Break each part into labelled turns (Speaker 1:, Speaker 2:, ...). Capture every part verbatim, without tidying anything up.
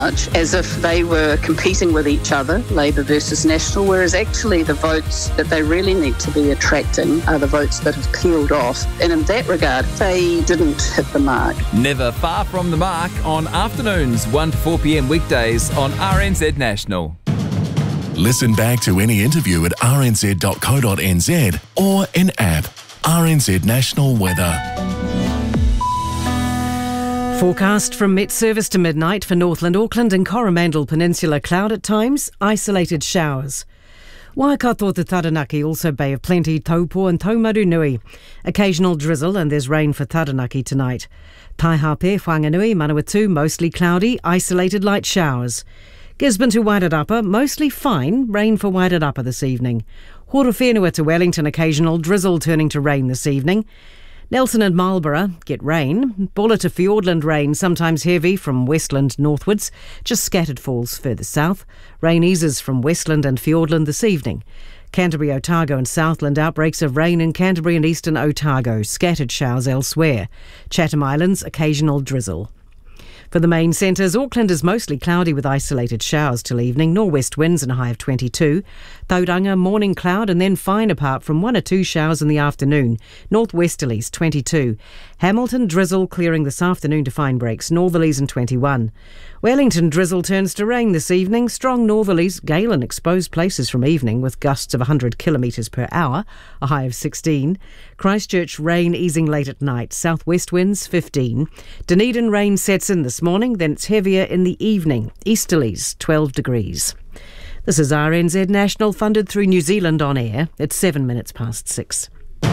Speaker 1: as if they were competing with each other, Labour versus National, whereas actually the votes that they really need to be attracting are the votes that have peeled off. And in that regard, they didn't hit the mark.
Speaker 2: Never far from the mark on afternoons, one to four p.m. weekdays on R N Z National.
Speaker 3: Listen back to any interview at r n z dot co dot n z or in app. R N Z National Weather.
Speaker 4: Forecast from Met Service to midnight for Northland, Auckland and Coromandel Peninsula. Cloud at times, isolated showers. Waikato to Taranaki, also Bay of Plenty, Taupo and Taumaru Nui. Occasional drizzle and there's rain for Taranaki tonight. Taihape, Whanganui, Manawatu, mostly cloudy, isolated light showers. Gisborne to Wairarapa, mostly fine, rain for Wairarapa this evening. Horowhenua to Wellington, occasional drizzle turning to rain this evening. Nelson and Marlborough get rain. Bulla to Fiordland rain, sometimes heavy from Westland northwards, just scattered falls further south. Rain eases from Westland and Fiordland this evening. Canterbury, Otago and Southland, outbreaks of rain in Canterbury and eastern Otago, scattered showers elsewhere. Chatham Islands, occasional drizzle. For the main centres, Auckland is mostly cloudy with isolated showers till evening. Norwest winds and a high of twenty-two. Tauranga, morning cloud and then fine apart from one or two showers in the afternoon. Northwesterlies, twenty-two. Hamilton, drizzle clearing this afternoon to fine breaks. Northerlies and twenty-one. Wellington, drizzle turns to rain this evening. Strong northerlies, gale in exposed places from evening with gusts of one hundred kilometres per hour, a high of sixteen. Christchurch, rain easing late at night. Southwest winds, fifteen. Dunedin, rain sets in this morning, then it's heavier in the evening. Easterlies, twelve degrees. This is R N Z National, funded through New Zealand On Air. It's seven minutes past six.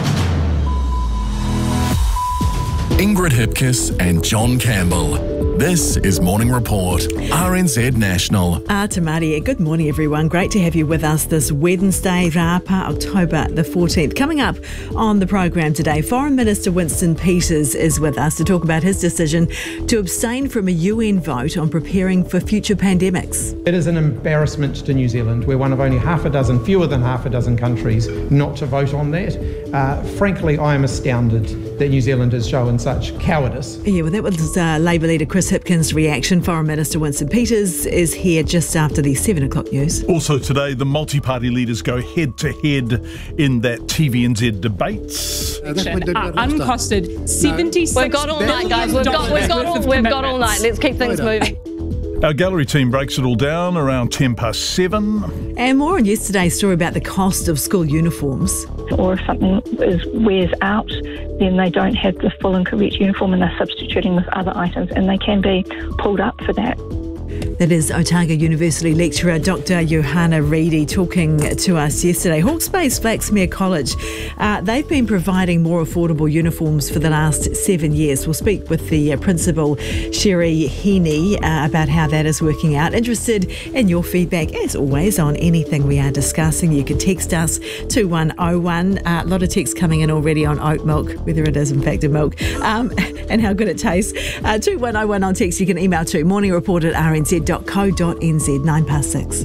Speaker 3: Ingrid Hipkiss and John Campbell. This is Morning Report, R N Z National.
Speaker 5: Ah, Te Mārie, good morning everyone. Great to have you with us this Wednesday, Rapa, October the fourteenth. Coming up on the program today, Foreign Minister Winston Peters is with us to talk about his decision to abstain from a U N vote on preparing for future pandemics.
Speaker 6: It is an embarrassment to New Zealand. We're one of only half a dozen, fewer than half a dozen countries not to vote on that. Uh, frankly, I am astounded that New Zealand has shown such cowardice.
Speaker 5: Yeah, well, that was uh, Labour leader Chris Hipkins' reaction. Foreign Minister Winston Peters is here just after the seven o'clock news.
Speaker 7: Also today, the multi-party leaders go head-to-head in that T V N Z debates.
Speaker 8: Uh, uncosted seventy-six.
Speaker 9: We've got all night, guys. We've got, we've got all, we've got all night. Let's keep things moving.
Speaker 7: Our gallery team breaks it all down around ten past seven.
Speaker 5: And more on yesterday's story about the cost of school uniforms.
Speaker 10: Or if something is, wears out, then they don't have the full and correct uniform and they're substituting with other items and they can be pulled up for that.
Speaker 5: That is Otago University lecturer Doctor Johanna Reedy talking to us yesterday. Hawke's Bay's Flaxmere College, uh, they've been providing more affordable uniforms for the last seven years. We'll speak with the uh, principal, Sherry Heaney, uh, about how that is working out. Interested in your feedback, as always, on anything we are discussing. You can text us two one oh one. Uh, a lot of texts coming in already on oat milk, whether it is in fact a milk, um, and how good it tastes. Uh, two one oh one on text. You can email to morningreport at r n z dot co dot n z. Nine past six.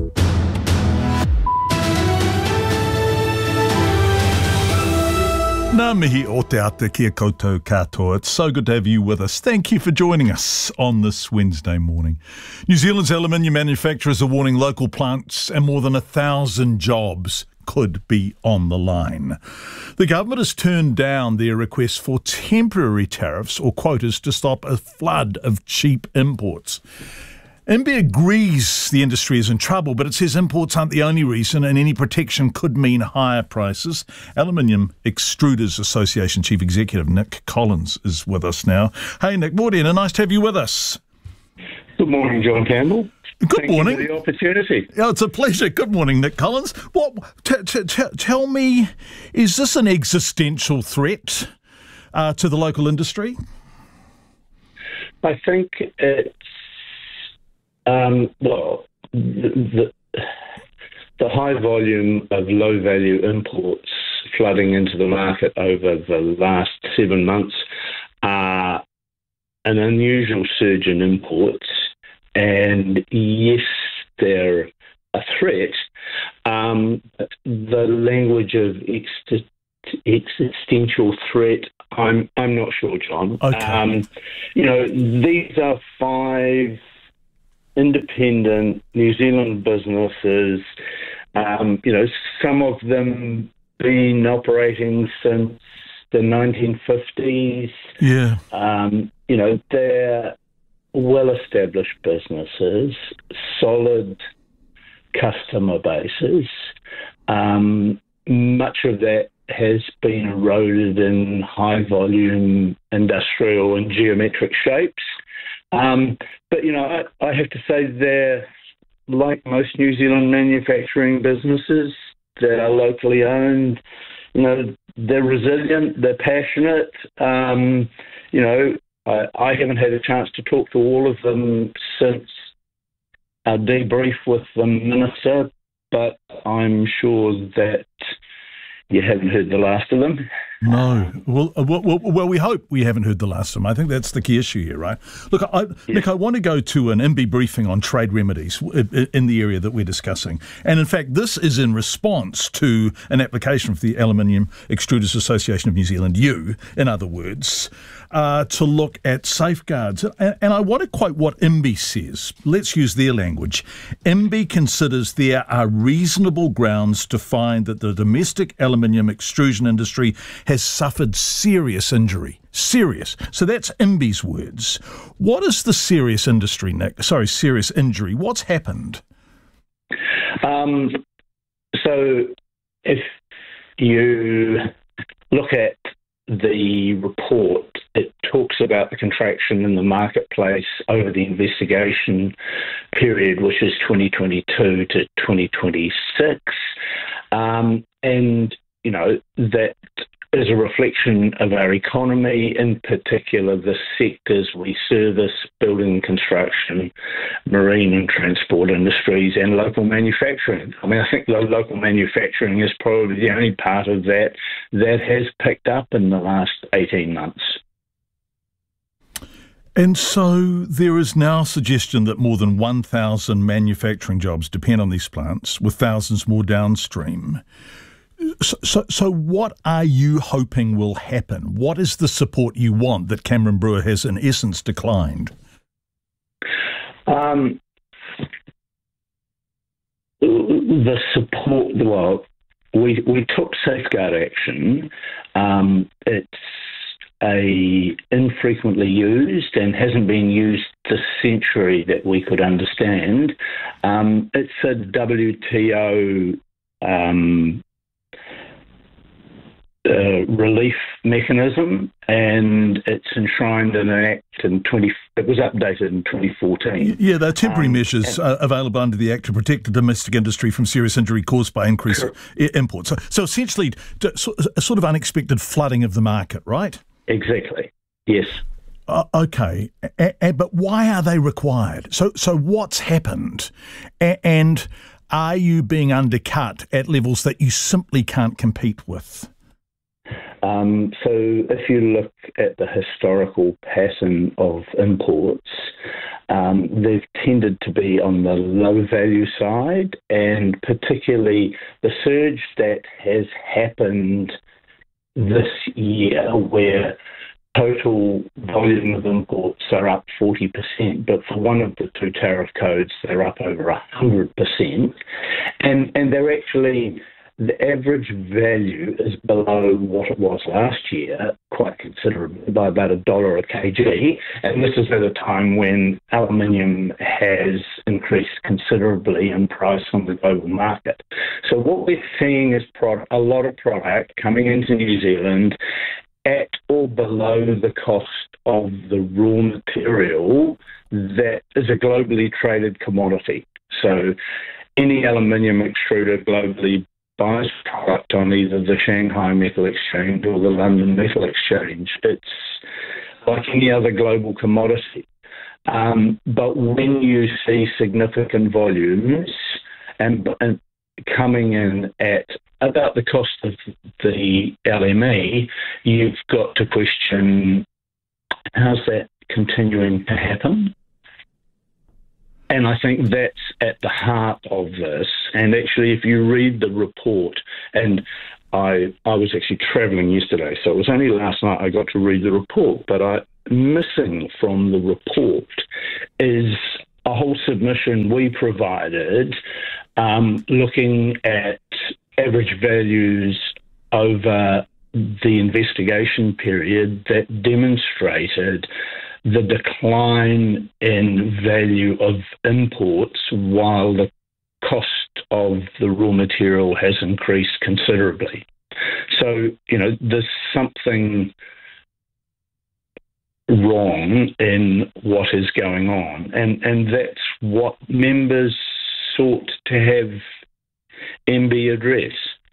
Speaker 7: Nā mihi o te ata kia koutou katoa. It's so good to have you with us. Thank you for joining us on this Wednesday morning. New Zealand's aluminium manufacturers are warning local plants and more than a thousand jobs could be on the line. The government has turned down their request for temporary tariffs or quotas to stop a flood of cheap imports. M B I agrees the industry is in trouble, but it says imports aren't the only reason and any protection could mean higher prices. Aluminium Extruders Association Chief Executive Nick Collins is with us now. Hey Nick, morning, and nice to have you with us.
Speaker 11: Good morning, John Campbell.
Speaker 7: Good
Speaker 11: Thank
Speaker 7: morning.
Speaker 11: You for the opportunity.
Speaker 7: Yeah, it's a pleasure. Good morning, Nick Collins. What? T- t- t- tell me, is this an existential threat uh, to the local industry?
Speaker 11: I think it's Um, well, the, the high volume of low-value imports flooding into the market over the last seven months are an unusual surge in imports. And yes, they're a threat. Um, but the language of ex- existential threat, I'm I'm not sure, John.
Speaker 7: Okay.
Speaker 11: Um, you know, these are five independent New Zealand businesses, um, you know, some of them been operating since the nineteen fifties.
Speaker 7: Yeah.
Speaker 11: Um, you know, they're well-established businesses, solid customer bases. Um, much of that has been eroded in high-volume industrial and geometric shapes. Um, but, you know, I, I have to say they're, like most New Zealand manufacturing businesses that are locally owned, you know, they're resilient, they're passionate. Um, you know, I, I haven't had a chance to talk to all of them since our debrief with the Minister, but I'm sure that you haven't heard the last of them.
Speaker 7: No. Well, uh, well, well, well, we hope we haven't heard the last of them. I think that's the key issue here, right? Look, I, yeah. Nick, I want to go to an M B briefing on trade remedies in the area that we're discussing. And in fact, this is in response to an application for the Aluminium Extruders Association of New Zealand, you, in other words, uh, to look at safeguards. And, and I want to quote what M B says. Let's use their language. M B considers there are reasonable grounds to find that the domestic aluminium extrusion industry has suffered serious injury. Serious. So that's M B's words. What is the serious industry, Nick? Sorry, serious injury. What's happened?
Speaker 11: Um, so if you look at the report, it talks about the contraction in the marketplace over the investigation period, which is twenty twenty-two to twenty twenty-six. Um, and, you know, that is a reflection of our economy, in particular the sectors we service, building and construction, marine and transport industries, and local manufacturing. I mean, I think local manufacturing is probably the only part of that that has picked up in the last eighteen months.
Speaker 7: And so there is now suggestion that more than one thousand manufacturing jobs depend on these plants, with thousands more downstream. So, so, so what are you hoping will happen? What is the support you want that Cameron Brewer has, in essence, declined?
Speaker 11: Um, the support, well, we we took safeguard action. Um, it's a infrequently used and hasn't been used this century that we could understand. Um, it's a W T O um, Uh, relief mechanism, and it's enshrined in an act in twenty. It was updated in twenty fourteen.
Speaker 7: Yeah, they're temporary um, measures uh, available under the Act to protect the domestic industry from serious injury caused by increased I- imports. So, so essentially, a sort of unexpected flooding of the market, right?
Speaker 11: Exactly. Yes.
Speaker 7: Uh, okay, a- a- but why are they required? So, so what's happened, a- and are you being undercut at levels that you simply can't compete with?
Speaker 11: Um, so if you look at the historical pattern of imports, um, they've tended to be on the low value side, and particularly the surge that has happened this year, where total volume of imports are up forty percent, but for one of the two tariff codes, they're up over one hundred percent. And, and they're actually... The average value is below what it was last year, quite considerably, by about a dollar a kg. And this is at a time when aluminium has increased considerably in price on the global market. So what we're seeing is product, a lot of product coming into New Zealand at or below the cost of the raw material that is a globally traded commodity. So any aluminium extruder globally buys product on either the Shanghai Metal Exchange or the London Metal Exchange. It's like any other global commodity. Um, but when you see significant volumes and, and coming in at about the cost of the L M E, you've got to question, how's that continuing to happen? And I think that's at the heart of this. And actually, if you read the report, and I I was actually travelling yesterday, so it was only last night I got to read the report, but I, missing from the report is a whole submission we provided um, looking at average values over the investigation period that demonstrated the decline in value of imports while the cost of the raw material has increased considerably. So, you know, there's something wrong in what is going on, and, and that's what members sought to have M B address.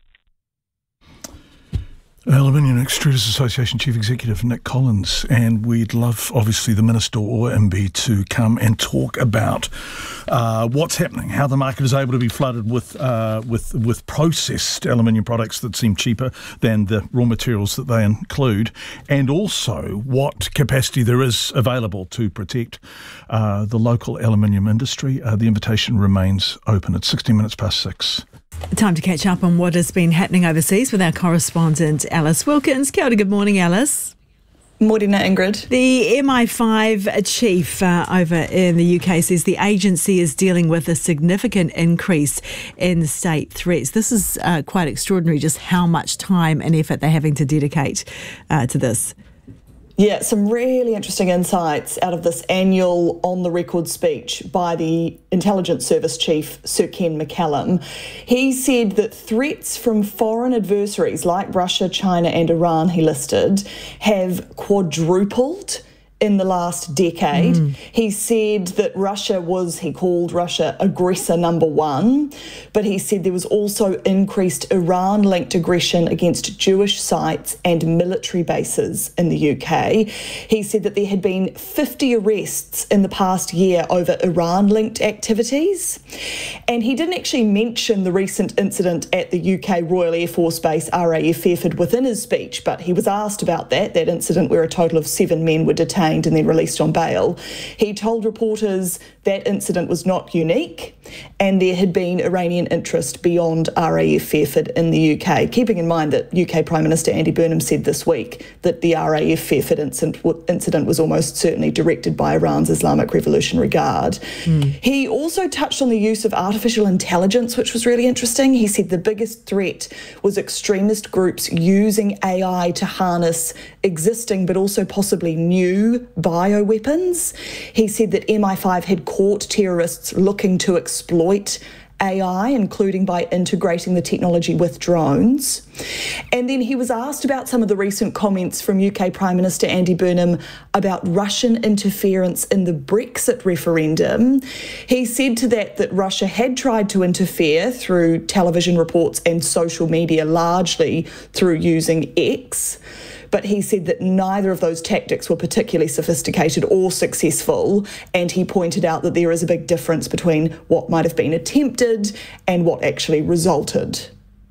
Speaker 7: Aluminium Extruders Association Chief Executive Nick Collins, and we'd love, obviously, the Minister or M B to come and talk about uh, what's happening, how the market is able to be flooded with uh, with with processed aluminium products that seem cheaper than the raw materials that they include, and also what capacity there is available to protect uh, the local aluminium industry. Uh, the invitation remains open. It's sixteen minutes past six.
Speaker 5: Time to catch up on what has been happening overseas with our correspondent Alice Wilkins. Kia ora, good morning, Alice.
Speaker 12: Morning, Ingrid.
Speaker 5: The M I five chief uh, over in the U K says the agency is dealing with a significant increase in state threats. This is uh, quite extraordinary, just how much time and effort they're having to dedicate uh, to this.
Speaker 12: Yeah, some really interesting insights out of this annual on-the-record speech by the Intelligence Service Chief, Sir Ken McCallum. He said that threats from foreign adversaries like Russia, China and Iran, he listed, have quadrupled in the last decade. Mm. He said that Russia was, he called Russia aggressor number one, but he said there was also increased Iran-linked aggression against Jewish sites and military bases in the U K. He said that there had been fifty arrests in the past year over Iran-linked activities. And he didn't actually mention the recent incident at the U K Royal Air Force Base, R A F Fairford, within his speech, but he was asked about that, that incident where a total of seven men were detained and then released on bail. He told reporters that incident was not unique and there had been Iranian interest beyond R A F Fairford in the U K, keeping in mind that U K Prime Minister Andy Burnham said this week that the R A F Fairford incident was almost certainly directed by Iran's Islamic Revolutionary Guard. Mm. He also touched on the use of artificial intelligence, which was really interesting. He said the biggest threat was extremist groups using A I to harness existing but also possibly new bioweapons. He said that M I five had caught terrorists looking to exploit A I, including by integrating the technology with drones. And then he was asked about some of the recent comments from U K Prime Minister Andy Burnham about Russian interference in the Brexit referendum. He said to that that Russia had tried to interfere through television reports and social media, largely through using X. But he said that neither of those tactics were particularly sophisticated or successful, and he pointed out that there is a big difference between what might have been attempted and what actually resulted.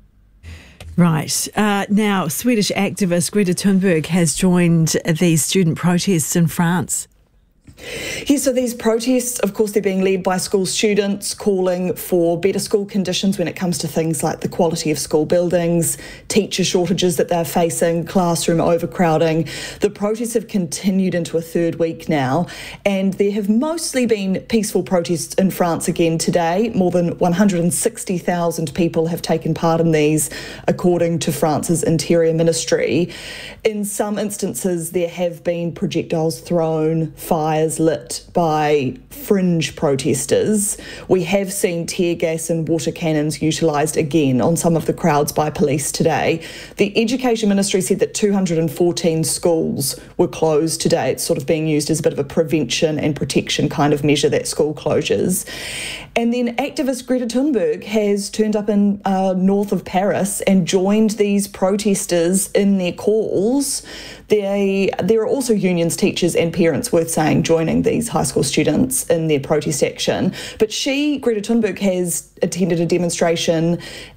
Speaker 5: Right. Uh, now, Swedish activist Greta Thunberg has joined these student protests in France.
Speaker 12: Yeah, so these protests, of course, they're being led by school students calling for better school conditions when it comes to things like the quality of school buildings, teacher shortages that they're facing, classroom overcrowding. The protests have continued into a third week now, and there have mostly been peaceful protests in France again today. More than one hundred sixty thousand people have taken part in these, according to France's Interior Ministry. In some instances, there have been projectiles thrown, fires lit by fringe protesters. We have seen tear gas and water cannons utilised again on some of the crowds by police today. The Education Ministry said that two hundred fourteen schools were closed today. It's sort of being used as a bit of a prevention and protection kind of measure, that school closures. And then activist Greta Thunberg has turned up in uh, north of Paris and joined these protesters in their calls. They, there are also unions, teachers and parents, worth saying, joining these high school students in their protest action. But she, Greta Thunberg, has attended a demonstration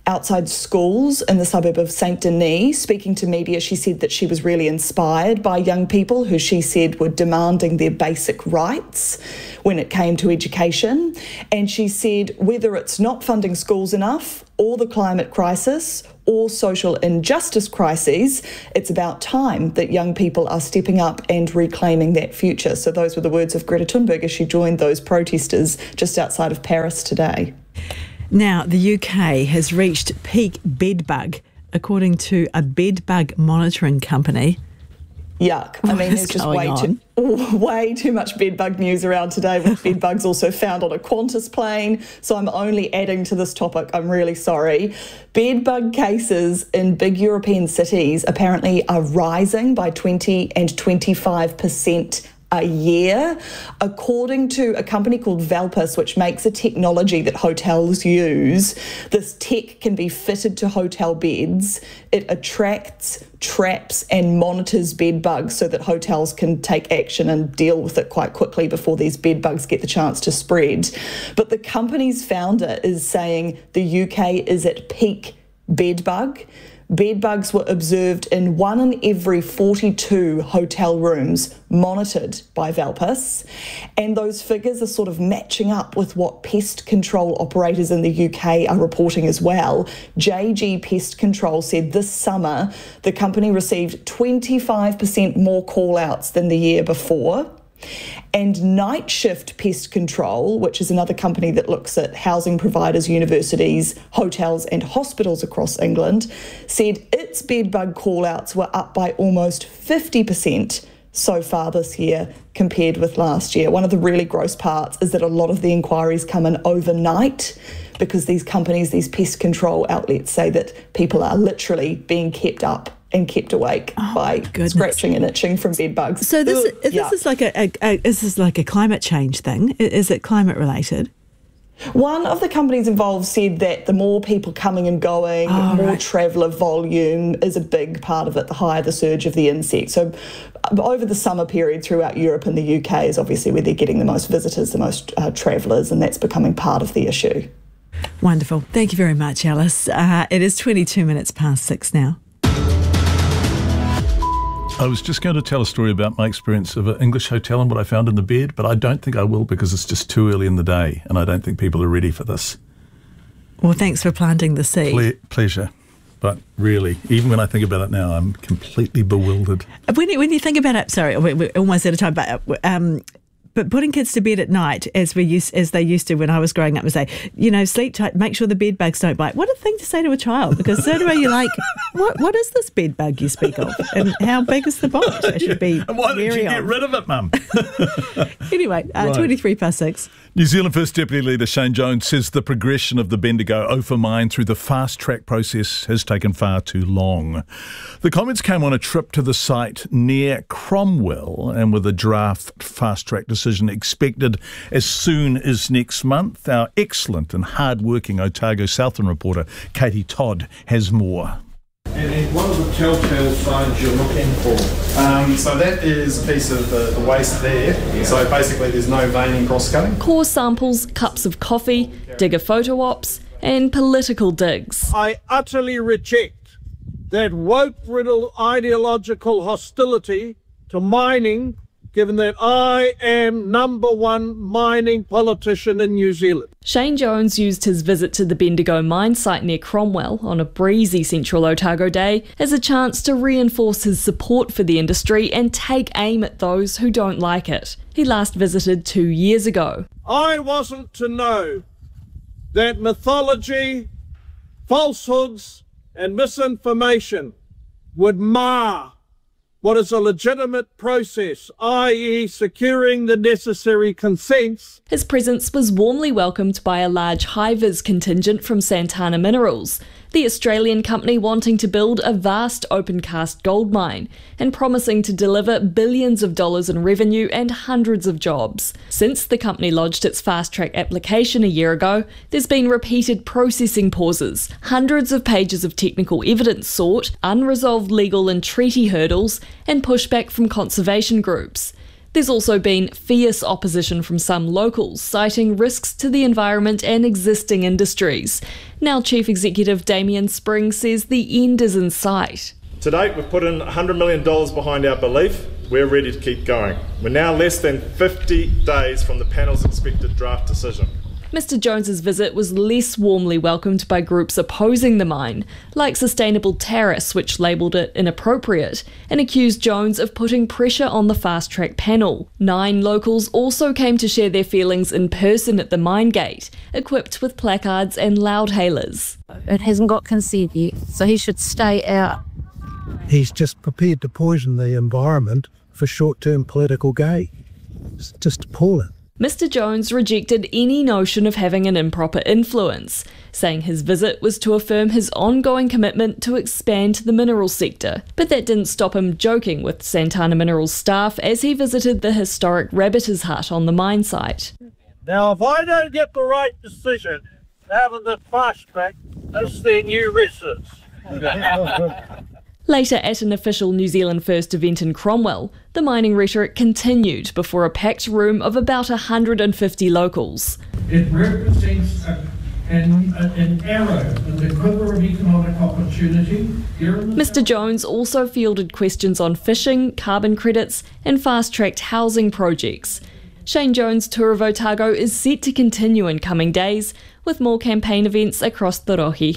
Speaker 12: outside schools in the suburb of Saint Denis. Speaking to media, she said that she was really inspired by young people who she said were demanding their basic rights when it came to education. And she said whether it's not funding schools enough or the climate crisis or social injustice crises, it's about time that young people are stepping up and reclaiming that future. So those were the words of Greta Thunberg as she joined those protesters just outside of Paris today.
Speaker 5: Now, the U K has reached peak bedbug, according to a bedbug monitoring company.
Speaker 12: Yuck. I mean, there's just way too, way too much bedbug news around today, with bedbugs also found on a Qantas plane. So I'm only adding to this topic. I'm really sorry. Bedbug cases in big European cities apparently are rising by twenty and twenty-five percent a year, according to a company called Valpus, which makes a technology that hotels use. This tech can be fitted to hotel beds. It attracts, traps and monitors bed bugs so that hotels can take action and deal with it quite quickly before these bed bugs get the chance to spread. But the company's founder is saying the U K is at peak bed bug. Bed bugs were observed in one in every forty-two hotel rooms monitored by Valpus, and those figures are sort of matching up with what pest control operators in the U K are reporting as well. J G Pest Control said this summer the company received twenty-five percent more call-outs than the year before. And Night Shift Pest Control, which is another company that looks at housing providers, universities, hotels and hospitals across England, said its bedbug call-outs were up by almost fifty percent so far this year compared with last year. One of the really gross parts is that a lot of the inquiries come in overnight, because these companies, these pest control outlets, say that people are literally being kept up and kept awake oh by scratching and itching from bed bugs.
Speaker 5: So this, Ugh, this yeah. is like a, a, a this is like a climate change thing. Is it climate related?
Speaker 12: One of the companies involved said that the more people coming and going, oh, more right. traveller volume is a big part of it, the higher the surge of the insect. So over the summer period throughout Europe and the U K is obviously where they're getting the most visitors, the most uh, travellers, and that's becoming part of the issue.
Speaker 5: Wonderful. Thank you very much, Alice. Uh, it is twenty-two minutes past six now.
Speaker 7: I was just going to tell a story about my experience of an English hotel and what I found in the bed, but I don't think I will, because it's just too early in the day and I don't think people are ready for this.
Speaker 5: Well, thanks for planting the seed.
Speaker 7: Ple- pleasure. But really, even when I think about it now, I'm completely bewildered.
Speaker 5: When you, when you think about it, sorry, we're almost out of time, but um, but putting kids to bed at night, as we used, as they used to when I was growing up, and say, you know, sleep tight, make sure the bed bugs don't bite. What a thing to say to a child, because straight away you're like, what what is this bed bug you speak of, and how big is the bite? I should be
Speaker 7: and why did you get
Speaker 5: of.
Speaker 7: rid of it, Mum?
Speaker 5: Anyway, uh, right. twenty-three past six.
Speaker 7: New Zealand First Deputy Leader Shane Jones says the progression of the Bendigo Ophir mine through the fast-track process has taken far too long. The comments came on a trip to the site near Cromwell, and with a draft fast-track decision expected as soon as next month. Our excellent and hard-working Otago Southern reporter Katie Todd has more.
Speaker 13: And what are the telltale signs you're looking for?
Speaker 14: Um, so that is a piece of the, the waste there. Yeah. So basically there's no veining cross-cutting.
Speaker 15: Core samples, cups of coffee, digger photo ops and political digs.
Speaker 13: I utterly reject that woke-riddled ideological hostility to mining, given that I am number one mining politician in New Zealand.
Speaker 15: Shane Jones used his visit to the Bendigo mine site near Cromwell on a breezy central Otago day as a chance to reinforce his support for the industry and take aim at those who don't like it. He last visited two years ago.
Speaker 13: I wasn't to know that mythology, falsehoods and misinformation would mar what is a legitimate process, that is securing the necessary consents.
Speaker 15: His presence was warmly welcomed by a large high-vis contingent from Santana Minerals, the Australian company wanting to build a vast open-cast gold mine and promising to deliver billions of dollars in revenue and hundreds of jobs. Since the company lodged its fast-track application a year ago, there's been repeated processing pauses, hundreds of pages of technical evidence sought, unresolved legal and treaty hurdles, and pushback from conservation groups. There's also been fierce opposition from some locals, citing risks to the environment and existing industries. Now Chief Executive Damien Spring says the end is in sight.
Speaker 16: To date, we've put in one hundred million dollars behind our belief. We're ready to keep going. We're now less than fifty days from the panel's expected draft decision.
Speaker 15: Mister Jones's visit was less warmly welcomed by groups opposing the mine, like Sustainable Terrace, which labelled it inappropriate, and accused Jones of putting pressure on the fast-track panel. Nine locals also came to share their feelings in person at the mine gate, equipped with placards and loudhailers.
Speaker 17: It hasn't got consent yet, so he should stay out.
Speaker 18: He's just prepared to poison the environment for short-term political gain. It's just appalling.
Speaker 15: Mister Jones rejected any notion of having an improper influence, saying his visit was to affirm his ongoing commitment to expand the mineral sector. But that didn't stop him joking with Santana Minerals staff as he visited the historic Rabbiters Hut on the mine site.
Speaker 13: Now, if I don't get the right decision, having the fast track, that's their new residence.
Speaker 15: Later, at an official New Zealand First event in Cromwell, the mining rhetoric continued before a packed room of about one hundred fifty locals.
Speaker 19: It represents a, an, an arrow in the quiver of economic opportunity.
Speaker 15: Mister Jones also fielded questions on fishing, carbon credits and fast-tracked housing projects. Shane Jones' tour of Otago is set to continue in coming days, with more campaign events across the Rohi.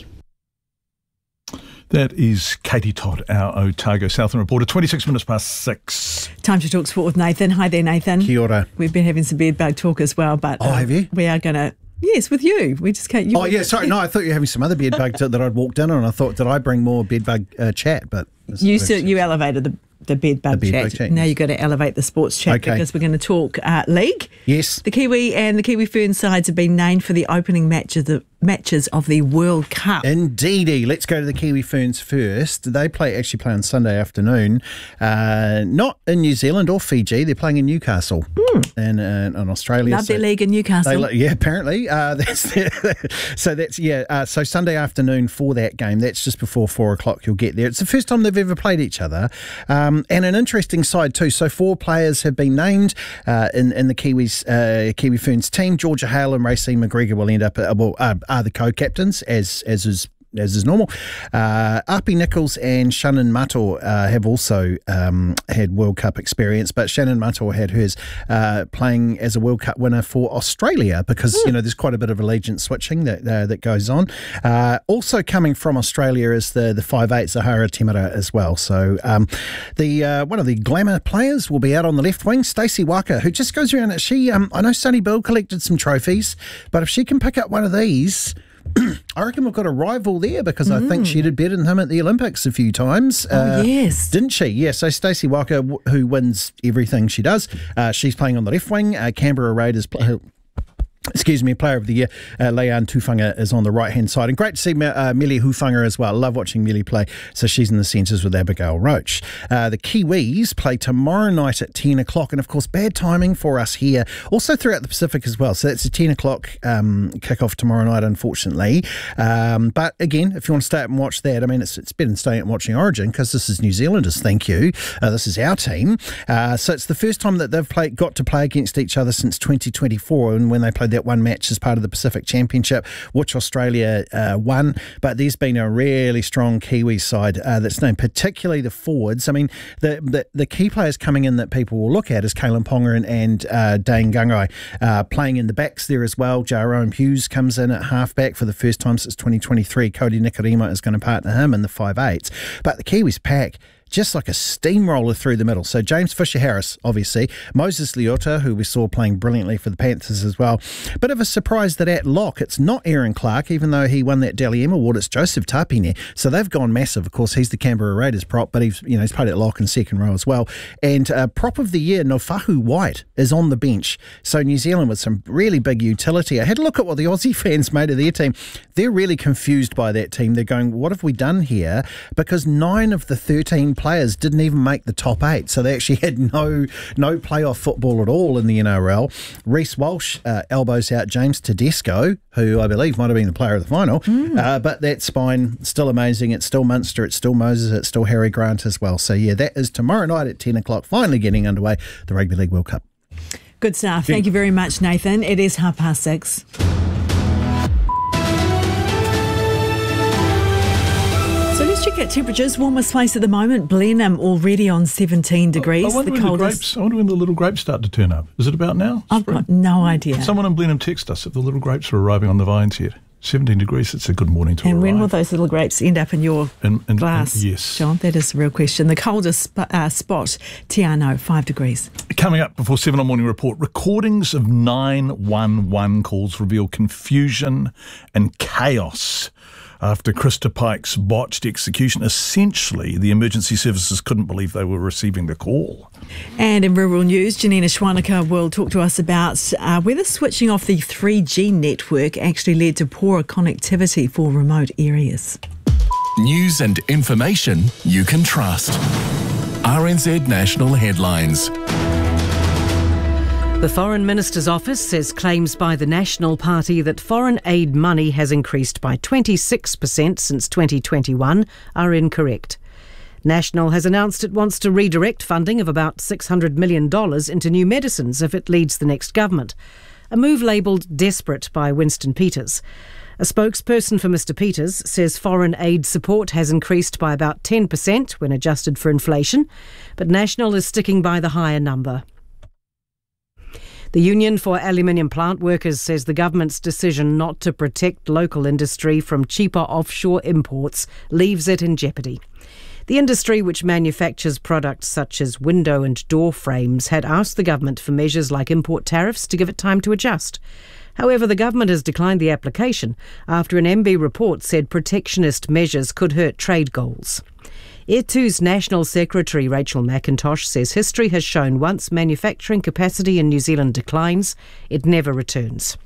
Speaker 7: That is Katie Todd, our Otago Southern reporter. twenty-six minutes past six.
Speaker 5: Time to talk sport with Nathan. Hi there, Nathan.
Speaker 20: Kia ora.
Speaker 5: We've been having some bedbug talk as well, but
Speaker 20: oh,
Speaker 5: uh,
Speaker 20: have you?
Speaker 5: We are going to. Yes, with you. We just can't. You
Speaker 20: oh, yeah, sorry. No, I thought you were having some other bedbug that I'd walked in on. I thought, did I bring more bedbug uh, chat? But
Speaker 5: you still, you elevated the the bedbug
Speaker 20: the
Speaker 5: chat.
Speaker 20: Bed chat.
Speaker 5: Now you've got to elevate the sports chat
Speaker 20: okay.
Speaker 5: because we're going to talk uh, league.
Speaker 20: Yes.
Speaker 5: The Kiwi and the Kiwi Fern sides have been named for the opening match of the matches of the World Cup.
Speaker 20: Indeedy. Let's go to the Kiwi Ferns first. They play actually play on Sunday afternoon, uh, not in New Zealand or Fiji. They're playing in Newcastle mm. in, uh, in Australia.
Speaker 5: Love
Speaker 20: so
Speaker 5: their league in Newcastle.
Speaker 20: They, yeah, apparently. Uh, that's so that's yeah. Uh, so Sunday afternoon for that game. That's just before four o'clock. You'll get there. It's the first time they've ever played each other, um, and an interesting side too. So four players have been named uh, in in the Kiwis uh, Kiwi Ferns team. Georgia Hale and Racine McGregor will end up uh, well. Uh, are the co-captains, as as is as is normal. Uh, Api Nichols and Shannon Mato uh, have also um, had World Cup experience, but Shannon Mato had hers uh, playing as a World Cup winner for Australia because, mm. you know, there's quite a bit of allegiance switching that uh, that goes on. Uh, also coming from Australia is the, the five eight Zahara Temera as well. So um, the uh, one of the glamour players will be out on the left wing, Stacey Waka, who just goes around. She, um, I know Sonny Bill collected some trophies, but if she can pick up one of these, I reckon we've got a rival there because mm. I think she did better than him at the Olympics a few times.
Speaker 5: Oh, uh, yes.
Speaker 20: Didn't she? Yeah, so Stacey Waka, w- who wins everything she does, uh, she's playing on the left wing. Uh, Canberra Raiders play... Excuse me, Player of the Year, uh, Leanne Tufunga is on the right-hand side. And great to see uh, Millie Hufanga as well. I love watching Millie play. So she's in the centres with Abigail Roach. Uh, the Kiwis play tomorrow night at ten o'clock. And, of course, bad timing for us here. Also throughout the Pacific as well. So that's a ten o'clock um, kick-off tomorrow night, unfortunately. Um, but, again, if you want to stay up and watch that, I mean, it's, it's better than staying up and watching Origin because this is New Zealanders, thank you. Uh, this is our team. Uh, so it's the first time that they've played, got to play against each other since twenty twenty-four. And when they played that one match as part of the Pacific Championship, which Australia uh, won. But there's been a really strong Kiwi side uh, that's named, particularly the forwards. I mean, the, the the key players coming in that people will look at is Kalen Ponga and, and uh, Dane Gungai uh, playing in the backs there as well. Jerome Hughes comes in at halfback for the first time since twenty twenty-three. Cody Nikarima is going to partner him in the five eights. But the Kiwis pack just like a steamroller through the middle. So James Fisher-Harris, obviously. Moses Leota, who we saw playing brilliantly for the Panthers as well. Bit of a surprise that at lock, it's not Aaron Clark, even though he won that Dally M award. It's Joseph Tapine. So they've gone massive. Of course, he's the Canberra Raiders prop, but he's you know he's played at lock and second row as well. And uh, prop of the year, Nofahu White, is on the bench. So New Zealand with some really big utility. I had a look at what the Aussie fans made of their team. They're really confused by that team. They're going, what have we done here? Because nine of the thirteen players didn't even make the top eight, so they actually had no no playoff football at all in the N R L. Reece Walsh uh, elbows out James Tedesco, who I believe might have been the player of the final, mm. uh, but that spine, still amazing. It's still Munster, it's still Moses, it's still Harry Grant as well. So yeah, that is tomorrow night at ten o'clock, finally getting underway, the Rugby League World Cup.
Speaker 5: Good stuff. Thank you very much, Nathan. It is half past six. So let's check out temperatures. Warmest place at the moment, Blenheim, already on seventeen degrees.
Speaker 7: I wonder,
Speaker 5: the
Speaker 7: when
Speaker 5: coldest.
Speaker 7: the grapes, I wonder when the little grapes start to turn up. Is it about now?
Speaker 5: I've
Speaker 7: Spring?
Speaker 5: got no idea.
Speaker 7: Someone in Blenheim text us if the little grapes are arriving on the vines yet. seventeen degrees, it's a good morning to
Speaker 5: And
Speaker 7: arrive.
Speaker 5: when will those little grapes end up in your
Speaker 7: in, in,
Speaker 5: glass?
Speaker 7: In, yes.
Speaker 5: John, that is the real question. The coldest sp- uh, spot, Te Anau, five degrees.
Speaker 7: Coming up before seven on Morning Report, recordings of nine one one calls reveal confusion and chaos after Krista Pike's botched execution. Essentially, the emergency services couldn't believe they were receiving the call.
Speaker 5: And in rural news, Janina Schwanica will talk to us about uh, whether switching off the three G network actually led to poorer connectivity for remote areas.
Speaker 3: News and information you can trust. R N Z National Headlines.
Speaker 4: The Foreign Minister's Office says claims by the National Party that foreign aid money has increased by twenty-six percent since twenty twenty-one are incorrect. National has announced it wants to redirect funding of about six hundred million dollars into new medicines if it leads the next government, a move labelled desperate by Winston Peters. A spokesperson for Mr Peters says foreign aid support has increased by about ten percent when adjusted for inflation, but National is sticking by the higher number. The Union for Aluminium Plant Workers says the government's decision not to protect local industry from cheaper offshore imports leaves it in jeopardy. The industry, which manufactures products such as window and door frames, had asked the government for measures like import tariffs to give it time to adjust. However, the government has declined the application after an M B report said protectionist measures could hurt trade goals. Air two's National Secretary Rachel McIntosh says history has shown once manufacturing capacity in New Zealand declines, it never returns.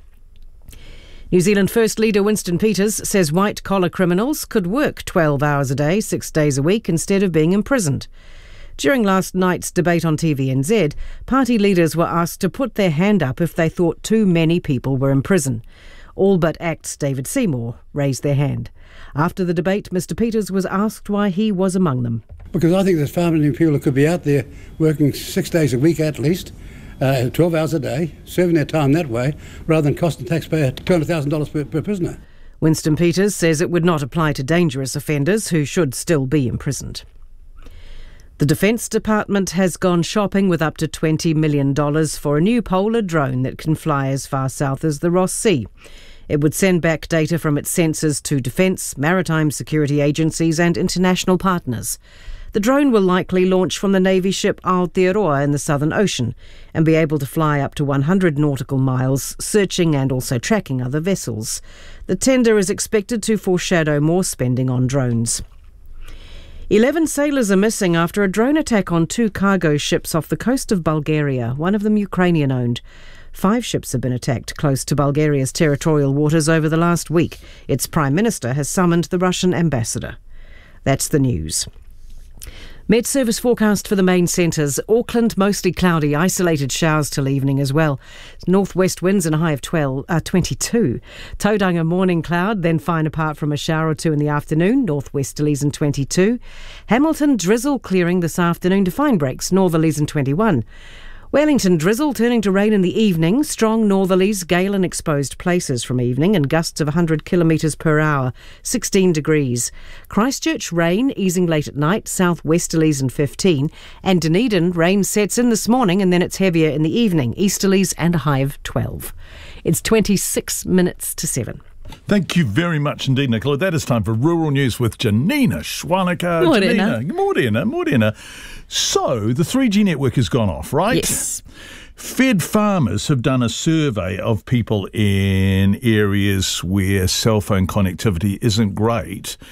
Speaker 4: New Zealand First Leader Winston Peters says white-collar criminals could work twelve hours a day, six days a week, instead of being imprisoned. During last night's debate on T V N Z, party leaders were asked to put their hand up if they thought too many people were in prison. All but Act's David Seymour raised their hand. After the debate, Mr Peters was asked why he was among them.
Speaker 21: Because I think there's far many people who could be out there working six days a week at least, uh, twelve hours a day, serving their time that way, rather than costing the taxpayer two hundred thousand dollars per, per prisoner.
Speaker 4: Winston Peters says it would not apply to dangerous offenders who should still be imprisoned. The Defence Department has gone shopping with up to twenty million dollars for a new polar drone that can fly as far south as the Ross Sea. It would send back data from its sensors to defence, maritime security agencies and international partners. The drone will likely launch from the Navy ship Aotearoa in the Southern Ocean and be able to fly up to one hundred nautical miles, searching and also tracking other vessels. The tender is expected to foreshadow more spending on drones. Eleven sailors are missing after a drone attack on two cargo ships off the coast of Bulgaria, one of them Ukrainian-owned. Five ships have been attacked close to Bulgaria's territorial waters over the last week. Its Prime Minister has summoned the Russian ambassador. That's the news. Met Service forecast for the main centres. Auckland, mostly cloudy, isolated showers till evening as well. Northwest winds and a high of twelve, uh, twenty-two. Tauranga, morning cloud, then fine apart from a shower or two in the afternoon. Northwesterlies and twenty-two. Hamilton, drizzle clearing this afternoon to fine breaks. Northerlies and twenty-one. Wellington, drizzle turning to rain in the evening. Strong northerlies, gale in exposed places from evening and gusts of one hundred kilometres per hour, sixteen degrees. Christchurch, rain, easing late at night, southwesterlies and fifteen. And Dunedin, rain sets in this morning and then it's heavier in the evening, easterlies and a high of twelve. It's twenty-six minutes to seven.
Speaker 7: Thank you very much indeed, Nicola. That is time for Rural News with Janina Schwanica.
Speaker 5: Morena.
Speaker 7: Morena. Morena. So, the three G network has gone off, right?
Speaker 5: Yes.
Speaker 7: Fed Farmers have done a survey of people in areas where cell phone connectivity isn't great,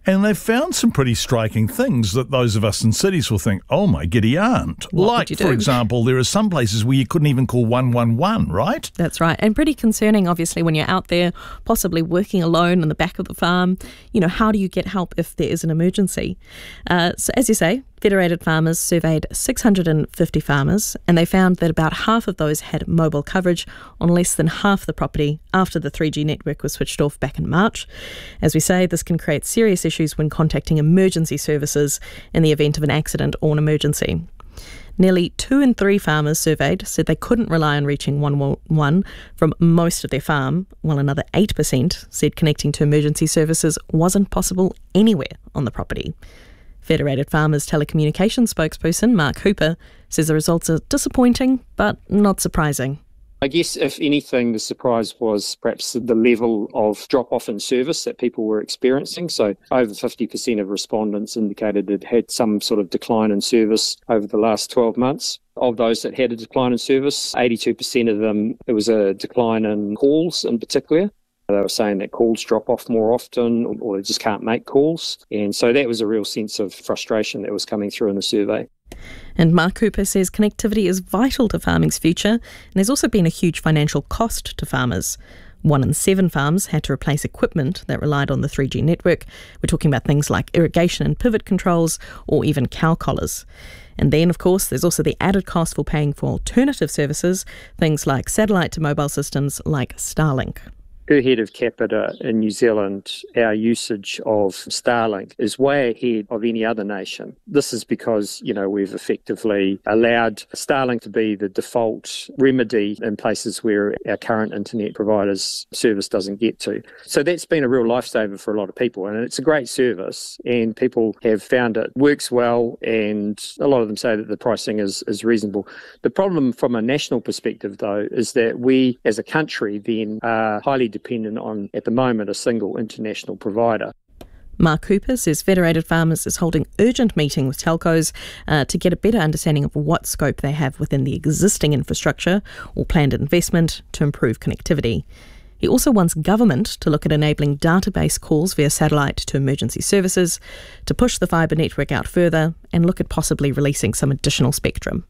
Speaker 7: And they've found some pretty striking things that those of us in cities will think, oh my giddy aunt.
Speaker 1: What
Speaker 7: like,
Speaker 1: would you do?
Speaker 7: for example, there are some places where you couldn't even call one one one, right?
Speaker 1: That's right. And pretty concerning, obviously, when you're out there possibly working alone in the back of the farm. You know, how do you get help if there is an emergency? Uh, so as you say, Federated Farmers surveyed six hundred fifty farmers, and they found that about half of those had mobile coverage on less than half the property after the three G network was switched off back in March. As we say, this can create serious issues when contacting emergency services in the event of an accident or an emergency. Nearly two in three farmers surveyed said they couldn't rely on reaching one one one from most of their farm, while another eight percent said connecting to emergency services wasn't possible anywhere on the property. Federated Farmers telecommunications spokesperson Mark Hooper says the results are disappointing but not surprising.
Speaker 22: I guess, if anything, the surprise was perhaps the level of drop-off in service that people were experiencing. So over fifty percent of respondents indicated it had some sort of decline in service over the last twelve months. Of those that had a decline in service, eighty-two percent of them, it was a decline in calls in particular. They were saying that calls drop off more often, or they just can't make calls. And so that was a real sense of frustration that was coming through in the survey.
Speaker 1: And Mark Cooper says connectivity is vital to farming's future, and there's also been a huge financial cost to farmers. One in seven farms had to replace equipment that relied on the three G network. We're talking about things like irrigation and pivot controls, or even cow collars. And then, of course, there's also the added cost for paying for alternative services, things like satellite to mobile systems like Starlink.
Speaker 22: Per head of capita in New Zealand, our usage of Starlink is way ahead of any other nation. This is because, you know, we've effectively allowed Starlink to be the default remedy in places where our current internet provider's service doesn't get to. So that's been a real lifesaver for a lot of people, and it's a great service, and people have found it works well, and a lot of them say that the pricing is, is reasonable. The problem from a national perspective, though, is that we as a country then are highly dependent on, at the moment, a single international provider.
Speaker 1: Mark Cooper says Federated Farmers is holding urgent meeting with telcos uh, to get a better understanding of what scope they have within the existing infrastructure or planned investment to improve connectivity. He also wants government to look at enabling database calls via satellite to emergency services, to push the fibre network out further, and look at possibly releasing some additional spectrum.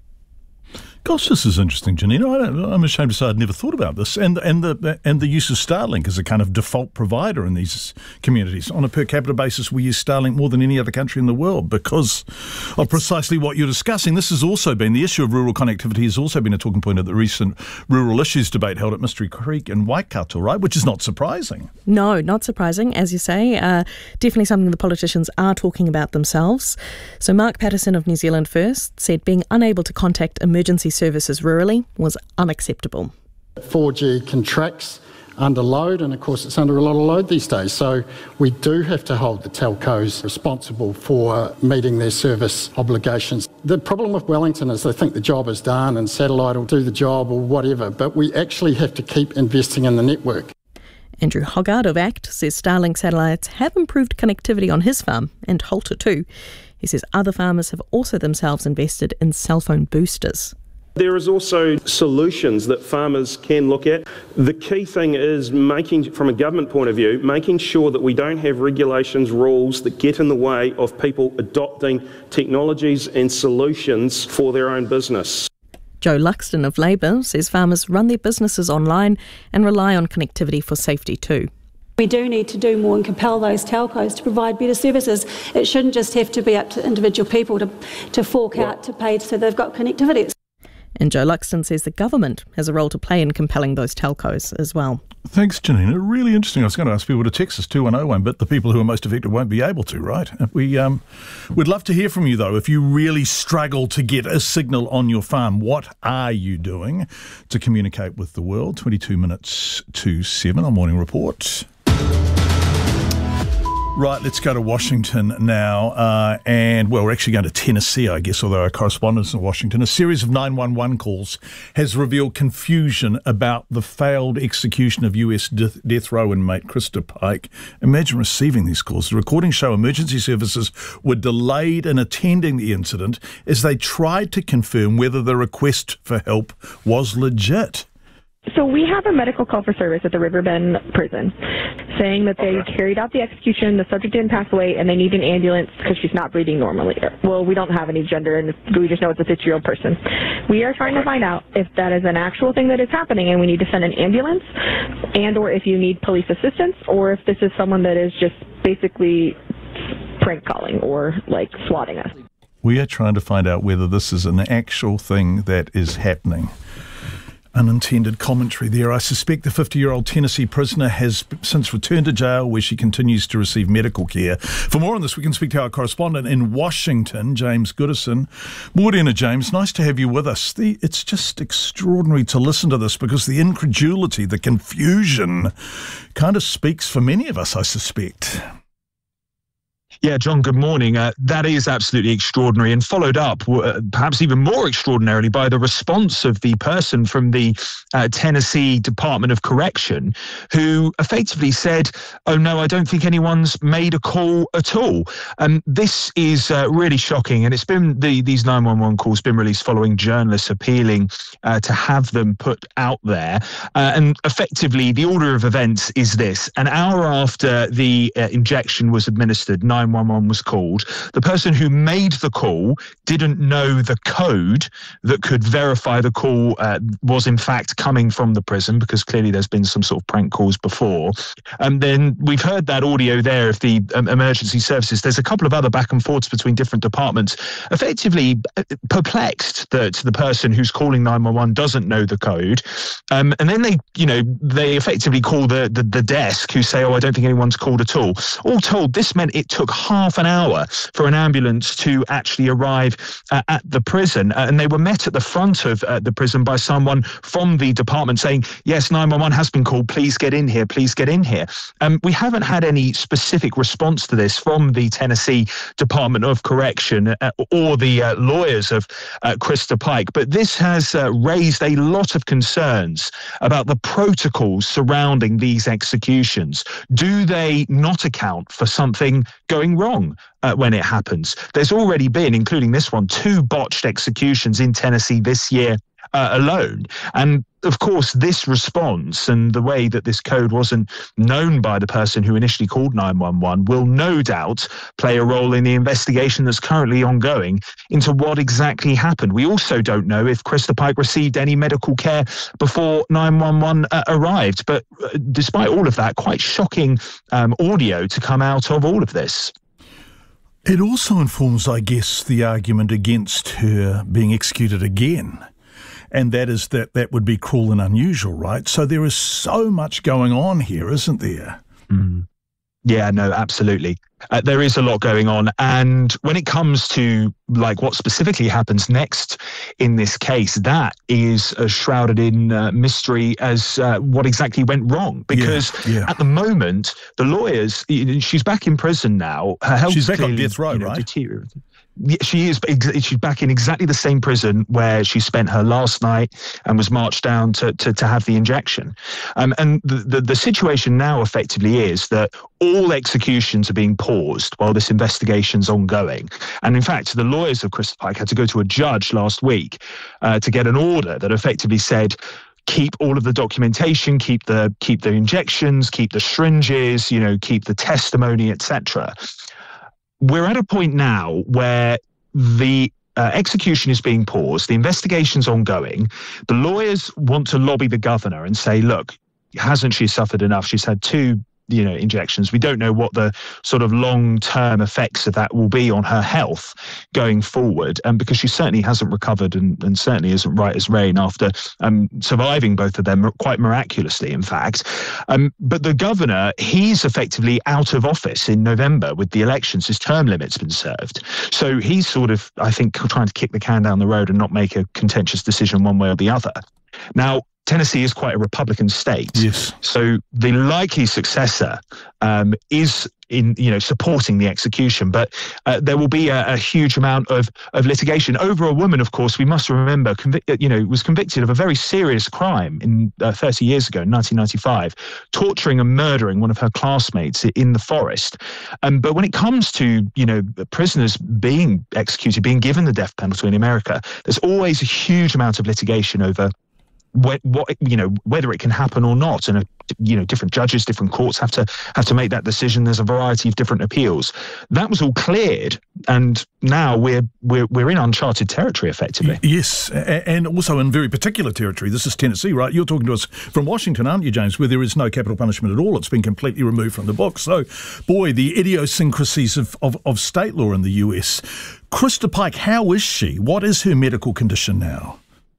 Speaker 7: Gosh, this is interesting, Janina. I don't, I'm ashamed to say I'd never thought about this. And and the and the use of Starlink as a kind of default provider in these communities. On a per capita basis, we use Starlink more than any other country in the world because of precisely what you're discussing. This has also been, the issue of rural connectivity has also been a talking point at the recent rural issues debate held at Mystery Creek in Waikato, right? Which is not surprising.
Speaker 1: No, not surprising, as you say. Uh, definitely something the politicians are talking about themselves. So Mark Patterson of New Zealand First said being unable to contact emergency services rurally was unacceptable.
Speaker 23: four G contracts under load, and of course it's under a lot of load these days, so we do have to hold the telcos responsible for meeting their service obligations. The problem with Wellington is they think the job is done and satellite will do the job or whatever, but we actually have to keep investing in the network.
Speaker 1: Andrew Hoggard of ACT says Starlink satellites have improved connectivity on his farm, and Halter too. He says other farmers have also themselves invested in cell phone boosters.
Speaker 24: There is also solutions that farmers can look at. The key thing is making, from a government point of view, making sure that we don't have regulations, rules that get in the way of people adopting technologies and solutions for their own business.
Speaker 1: Joe Luxton of Labour says farmers run their businesses online and rely on connectivity for safety too.
Speaker 25: We do need to do more and compel those telcos to provide better services. It shouldn't just have to be up to individual people to, to fork well, out to pay so they've got connectivity.
Speaker 1: And Joe Luxton says the government has a role to play in compelling those telcos as well.
Speaker 7: Thanks, Janina. Really interesting. I was going to ask people to text us two one oh one, but the people who are most affected won't be able to, right? We, um, we'd love to hear from you, though. If you really struggle to get a signal on your farm, what are you doing to communicate with the world? twenty-two minutes to seven on Morning Report. Right, let's go to Washington now. Uh, and, well, we're actually going to Tennessee, I guess, although our correspondent is in Washington. A series of nine one one calls has revealed confusion about the failed execution of U S death, death row inmate Krista Pike. Imagine receiving these calls. The recordings show emergency services were delayed in attending the incident as they tried to confirm whether the request for help was legit.
Speaker 26: So we have a medical call for service at the Riverbend prison.
Speaker 2: saying that they carried out the execution, the subject didn't pass away, and they need an ambulance because she's not breathing normally. Well, we don't have any gender, and we just know it's a fifty-year-old person. We are trying to find out if that is an actual thing that is happening and we need to send an ambulance, and or if you need police assistance, or if this is someone that is just basically prank calling or like swatting us.
Speaker 7: We are trying to find out whether this is an actual thing that is happening. Unintended commentary there. I suspect the fifty-year-old Tennessee prisoner has since returned to jail, where she continues to receive medical care. For more on this, we can speak to our correspondent in Washington, James Goodison. Morena, James, nice to have you with us. The, it's just extraordinary to listen to this because the incredulity, the confusion kind of speaks for many of us, I suspect.
Speaker 6: Yeah, John, good morning. Uh, that is absolutely extraordinary, and followed up, uh, perhaps even more extraordinarily, by the response of the person from the uh, Tennessee Department of Correction, who effectively said, oh, no, I don't think anyone's made a call at all. Um, this is uh, really shocking, and it's been the, these nine one one calls been released following journalists appealing uh, to have them put out there. Uh, and effectively, the order of events is this. An hour after the uh, injection was administered, nine one one was called. The person who made the call didn't know the code that could verify the call uh, was in fact coming from the prison, because clearly there's been some sort of prank calls before. And then we've heard that audio there of the um, emergency services. There's a couple of other back and forths between different departments, effectively perplexed that the person who's calling nine one one doesn't know the code. Um, and then they, you know, they effectively call the, the, the desk, who say, oh, I don't think anyone's called at all. All told, this meant it took half an hour for an ambulance to actually arrive uh, at the prison. Uh, and they were met at the front of uh, the prison by someone from the department saying, yes, nine one one has been called, please get in here, please get in here. Um, we haven't had any specific response to this from the Tennessee Department of Correction uh, or the uh, lawyers of uh, Krista Pike, but this has uh, raised a lot of concerns about the protocols surrounding these executions. Do they not account for something going wrong uh, when it happens? There's already been, including this one, two botched executions in Tennessee this year uh, alone. And of course, this response and the way that this code wasn't known by the person who initially called nine one one will no doubt play a role in the investigation that's currently ongoing into what exactly happened. We also don't know if Krista Pike received any medical care before nine one one uh, arrived. But uh, despite all of that, quite shocking um, audio to come out of all of this.
Speaker 7: It also informs, I guess, the argument against her being executed again. And that is that that would be cruel and unusual, right? So there is so much going on here, isn't there?
Speaker 6: Mm. Yeah, no, absolutely. Uh, there is a lot going on. And when it comes to like what specifically happens next in this case, that is as shrouded in uh, mystery as uh, what exactly went wrong. Because yeah, yeah. at the moment, the lawyers, she's back in prison now. Her health
Speaker 7: she's back
Speaker 6: clearly,
Speaker 7: on death row,
Speaker 6: you know,
Speaker 7: right?
Speaker 6: deteriorated. Yeah, she is. She's back in exactly the same prison where she spent her last night and was marched down to to, to have the injection. Um, and the, the the situation now effectively is that all executions are being paused while this investigation's ongoing. And in fact, the lawyers of Krista Pike had to go to a judge last week uh, to get an order that effectively said, keep all of the documentation, keep the keep the injections, keep the syringes, you know, keep the testimony, et cetera. We're at a point now where the uh, execution is being paused, the investigation's ongoing. The lawyers want to lobby the governor and say, look, hasn't she suffered enough? She's had two you know, injections. We don't know what the sort of long-term effects of that will be on her health going forward, and um, because she certainly hasn't recovered and, and certainly isn't right as rain after um, surviving both of them quite miraculously, in fact. Um, but the governor, he's effectively out of office in November with the elections. His term limit's been served. So he's sort of, I think, trying to kick the can down the road and not make a contentious decision one way or the other. Now, Tennessee is quite a Republican state.
Speaker 7: Yes.
Speaker 6: So the likely successor um, is in, you know, supporting the execution, but uh, there will be a, a huge amount of, of litigation over a woman, of course, we must remember, convic- you know, was convicted of a very serious crime in uh, thirty years ago, in nineteen ninety-five, torturing and murdering one of her classmates in the forest. Um, but when it comes to, you know, prisoners being executed, being given the death penalty in America, there's always a huge amount of litigation over what, what you know whether it can happen or not, and a, you know different judges, different courts have to have to make that decision. There's a variety of different appeals. That was all cleared, and now we're we're we're in uncharted territory, effectively.
Speaker 7: Yes, and also in very particular territory. This is Tennessee, right? You're talking to us from Washington, aren't you, James? Where there is no capital punishment at all. It's been completely removed from the book. So, boy, the idiosyncrasies of of, of state law in the U S. Krista Pike, how is she? What is her medical condition now?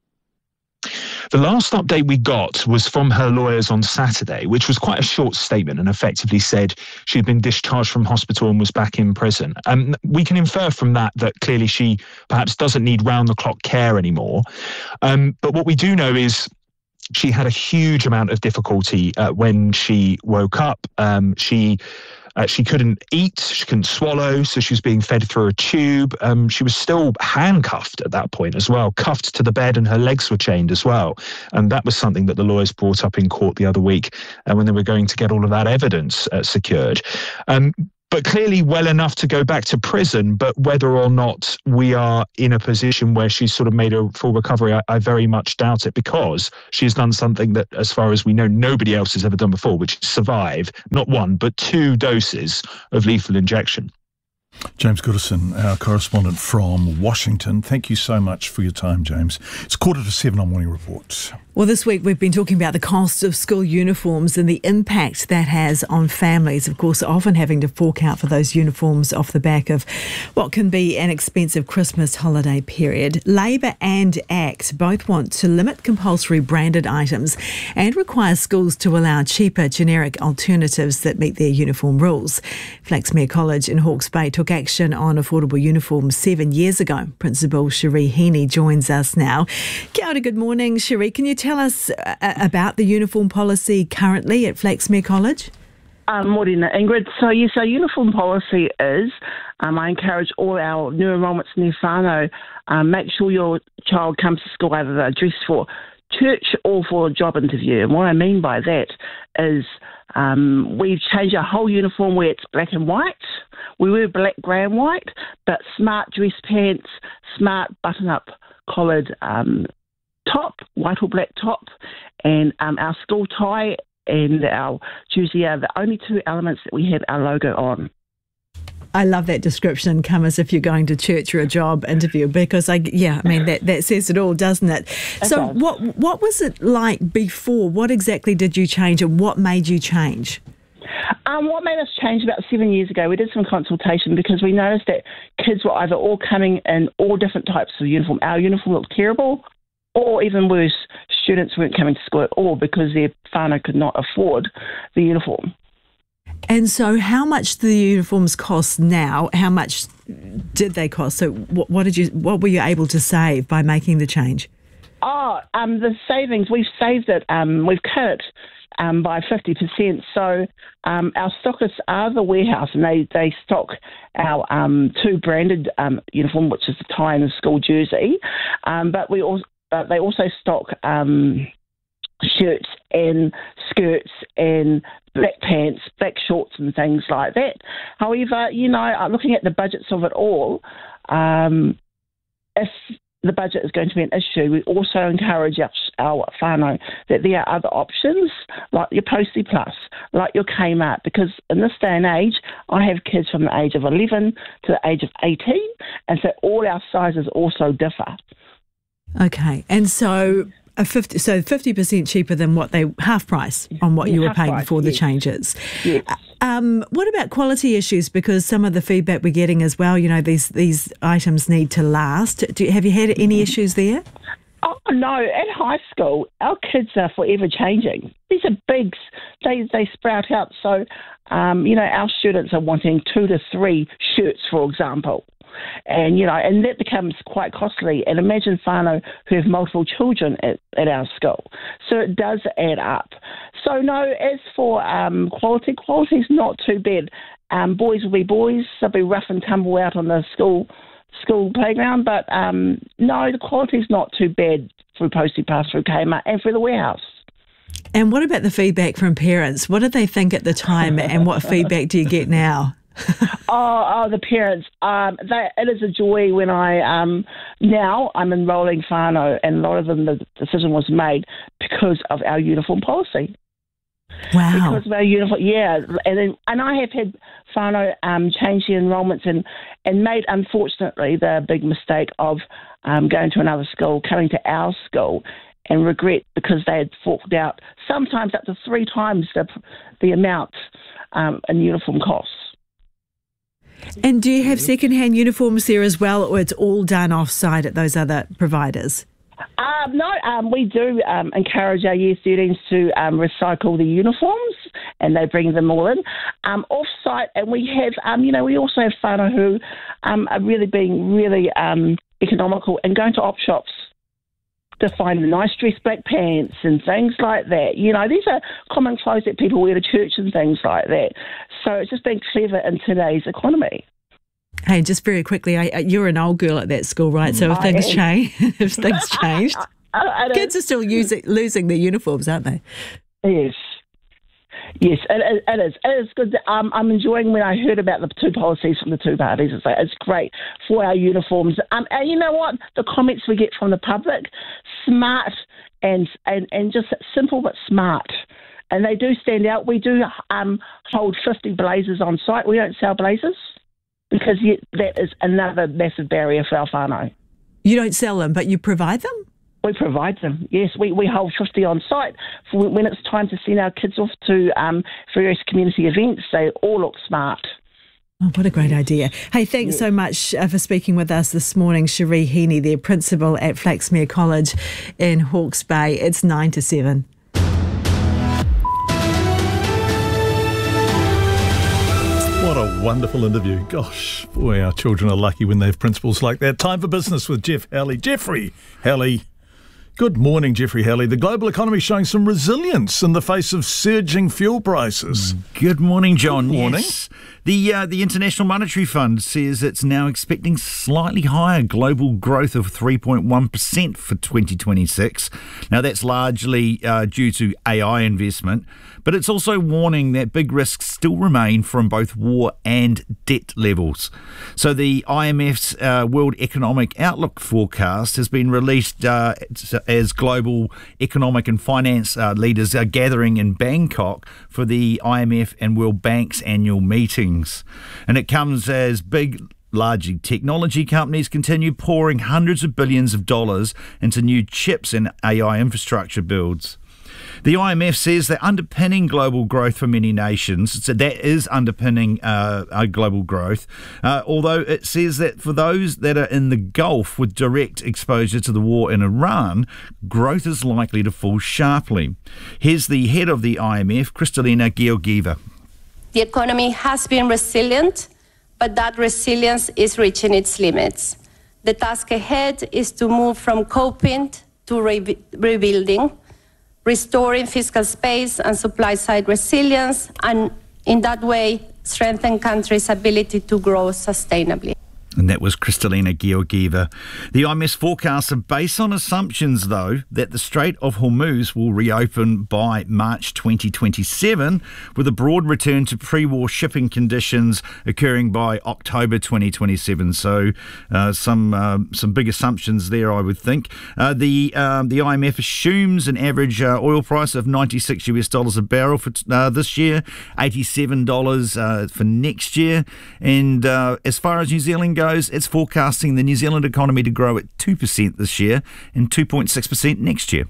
Speaker 6: The last update we got was from her lawyers on Saturday, which was quite a short statement and effectively said she'd been discharged from hospital and was back in prison. Um, we can infer from that that clearly she perhaps doesn't need round-the-clock care anymore. Um, but what we do know is she had a huge amount of difficulty uh, when she woke up. Um, she... Uh, she couldn't eat, she couldn't swallow, so she was being fed through a tube. Um, she was still handcuffed at that point as well, cuffed to the bed, and her legs were chained as well. And that was something that the lawyers brought up in court the other week uh, when they were going to get all of that evidence uh, secured. Um, but clearly well enough to go back to prison, but whether or not we are in a position where she's sort of made a full recovery, I, I very much doubt it, because she's done something that, as far as we know, nobody else has ever done before, which is survive not one, but two doses of lethal injection.
Speaker 7: James Goodison, our correspondent from Washington. Thank you so much for your time, James. It's quarter to seven on Morning Report.
Speaker 5: Well, this week we've been talking about the cost of school uniforms and the impact that has on families, of course, often having to fork out for those uniforms off the back of what can be an expensive Christmas holiday period. Labor and ACT both want to limit compulsory branded items and require schools to allow cheaper generic alternatives that meet their uniform rules. Flaxmere College in Hawke's Bay took action on affordable uniforms seven years ago. Principal Cherie Heaney joins us now. Kia ora, good morning, Cherie. Can you tell us uh, about the uniform policy currently at Flaxmere College?
Speaker 8: Um, Morena Ingrid. So yes, our uniform policy is, um, I encourage all our new enrolments in their whānau, um, make sure your child comes to school either they're dressed for church or for a job interview. And what I mean by that is um, we've changed our whole uniform where it's black and white. We wear black, grey and white, but smart dress pants, smart button-up collared um, top, white or black top, and um, our school tie and our jersey are the only two elements that we have our logo on.
Speaker 5: I love that description, come as if you're going to church or a job interview, because, I, yeah, I mean, that, that says it all, doesn't it? Okay. So what what was it like before? What exactly did you change, and what made you change?
Speaker 8: Um, what made us change about seven years ago, we did some consultation because we noticed that kids were either all coming in all different types of uniform. Our uniform looked terrible, or even worse, students weren't coming to school at all because their whānau could not afford the uniform.
Speaker 5: And so how much do the uniforms cost now? How much did they cost? So what, what did you? What were you able to save by making the change?
Speaker 8: Oh, um, the savings, we've saved it. Um, we've cut it um, by fifty percent. So um, our stockists are the warehouse, and they, they stock our um, two branded um, uniform, which is the tie and the school jersey. Um, but we also, uh, they also stock um, shirts and skirts and black pants, black shorts and things like that. However, you know, looking at the budgets of it all, um, if the budget is going to be an issue, we also encourage our, our whānau that there are other options like your Postie Plus, like your Kmart, because in this day and age, I have kids from the age of eleven to the age of eighteen, and so all our sizes also differ.
Speaker 5: Okay, and so a fifty, so fifty percent cheaper than what they half price on what yeah, you were paying price, before yes. the changes.
Speaker 8: Yes.
Speaker 5: Um, what about quality issues? Because some of the feedback we're getting as well, you know, these these items need to last. Do, have you had any issues there?
Speaker 8: Oh no! At high school, our kids are forever changing. These are bigs; they they sprout out. So, um, you know, our students are wanting two to three shirts, for example. And, you know, and that becomes quite costly. And imagine whānau who have multiple children at, at our school. So it does add up. So, no, as for um, quality, quality's not too bad. Um, boys will be boys. They'll be rough and tumble out on the school school playground. But, um, no, the quality's not too bad through Postie Plus, through Kmart, and through the warehouse.
Speaker 5: And what about the feedback from parents? What did they think at the time, and what feedback do you get now?
Speaker 8: oh, oh, the parents. Um, they, it is a joy when I, um, now I'm enrolling whānau, and a lot of them, the decision was made because of our uniform policy.
Speaker 5: Wow.
Speaker 8: Because of our uniform, yeah. And then, and I have had whānau um, change their enrolments and, and made, unfortunately, the big mistake of um, going to another school, coming to our school, and regret because they had forked out sometimes up to three times the, the amount um, in uniform costs.
Speaker 5: And do you have second-hand uniforms there as well, or it's all done off-site at those other providers?
Speaker 8: Um, no, um, we do um, encourage our Year thirteens to um, recycle the uniforms, and they bring them all in um, off-site. And we have, um, you know, we also have whānau who um, are really being really um, economical and going to op shops to find the nice dress black pants and things like that. You know, these are common clothes that people wear to church and things like that. So it's just being clever in today's economy.
Speaker 5: Hey, just very quickly, I, you're an old girl at that school, right? So if
Speaker 8: I
Speaker 5: things
Speaker 8: am.
Speaker 5: change, if things changed,
Speaker 8: I, I
Speaker 5: kids are still using, losing their uniforms, aren't they?
Speaker 8: Yes. Yes, it, it is. It is good. Um, I'm enjoying when I heard about the two policies from the two parties. It's, like, it's great for our uniforms. Um, and you know what? The comments we get from the public, smart and, and, and just simple but smart. And they do stand out. We do um, hold fifty blazers on site. We don't sell blazers because you, that is another massive barrier for our whānau.
Speaker 5: You don't sell them, but you provide them?
Speaker 8: We provide them, yes. We, we hold fifty on site for when it's time to send our kids off to um, various community events. They all look smart.
Speaker 5: Oh, what a great idea. Hey, thanks so much uh, for speaking with us this morning, Cherie Heaney, their principal at Flaxmere College in Hawke's Bay. It's nine to seven.
Speaker 7: What a wonderful interview. Gosh, boy, our children are lucky when they have principals like that. Time for business with Jeff Halley. Jeffrey Halley. Good morning, Jeffrey Halley. The global economy is showing some resilience in the face of surging fuel prices.
Speaker 9: Good morning, John.
Speaker 7: Good morning.
Speaker 9: Yes. The uh, the International Monetary Fund says it's now expecting slightly higher global growth of three point one percent for twenty twenty-six. Now, that's largely uh, due to A I investment, but it's also warning that big risks still remain from both war and debt levels. So the I M F's uh, World Economic Outlook forecast has been released uh, as global economic and finance uh, leaders are gathering in Bangkok for the I M F and World Bank's annual meetings. And it comes as big, largely technology companies continue pouring hundreds of billions of dollars into new chips and A I infrastructure builds. The I M F says that underpinning global growth for many nations, so that is underpinning uh, global growth, uh, although it says that for those that are in the Gulf with direct exposure to the war in Iran, growth is likely to fall sharply. Here's the head of the I M F, Kristalina Georgieva.
Speaker 10: The economy has been resilient, but that resilience is reaching its limits. The task ahead is to move from coping to re- rebuilding, restoring fiscal space and supply-side resilience, and in that way, strengthen countries' ability to grow sustainably.
Speaker 9: And that was Kristalina Georgieva. The I M F's forecasts are based on assumptions, though, that the Strait of Hormuz will reopen by March twenty twenty-seven, with a broad return to pre-war shipping conditions occurring by October twenty twenty-seven. So uh, some uh, some big assumptions there, I would think. Uh, the um, the I M F assumes an average uh, oil price of ninety-six US dollars a barrel for uh, this year, eighty-seven dollars uh, for next year. And uh, as far as New Zealand goes, it's forecasting the New Zealand economy to grow at two percent this year and two point six percent next year.